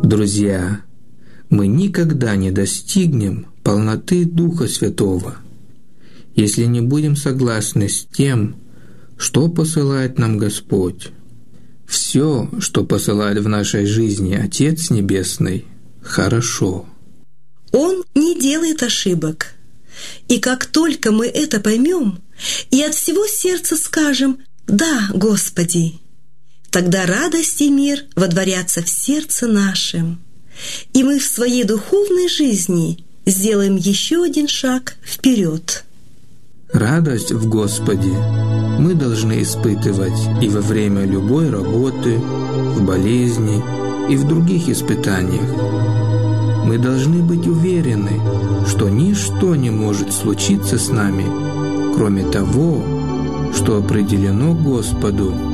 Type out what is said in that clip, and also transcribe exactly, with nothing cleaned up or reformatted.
Друзья, мы никогда не достигнем полноты Духа Святого, если не будем согласны с тем, что посылает нам Господь. Все, что посылает в нашей жизни Отец Небесный, хорошо. Он не делает ошибок. И как только мы это поймем и от всего сердца скажем «Да, Господи», тогда радость и мир водворятся в сердце нашем, и мы в своей духовной жизни сделаем еще один шаг вперед. Радость в Господе мы должны испытывать и во время любой работы, в болезни и в других испытаниях. Мы должны быть уверены, что ничто не может случиться с нами, кроме того, что определено Господу